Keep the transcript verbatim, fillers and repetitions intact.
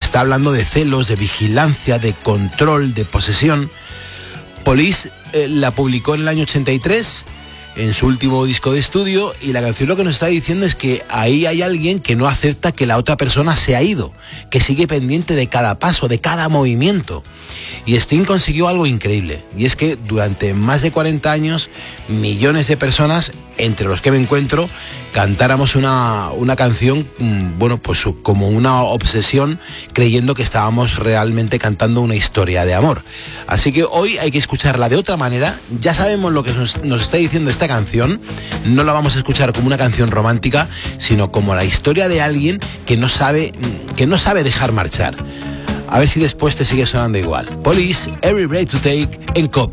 Está hablando de celos, de vigilancia, de control, de posesión. Police eh, la publicó en el año ochenta y tres, en su último disco de estudio, y la canción lo que nos está diciendo es que ahí hay alguien que no acepta que la otra persona se ha ido, que sigue pendiente de cada paso, de cada movimiento. Y Sting consiguió algo increíble, y es que durante más de cuarenta años, millones de personas, entre los que me encuentro, cantáramos una, una canción, bueno, pues como una obsesión, creyendo que estábamos realmente cantando una historia de amor. Así que hoy hay que escucharla de otra manera. Ya sabemos lo que nos, nos está diciendo esta canción. No la vamos a escuchar como una canción romántica, sino como la historia de alguien que no sabe, que no sabe dejar marchar. A ver si después te sigue sonando igual. Police, Every Breath to Take, en Copy.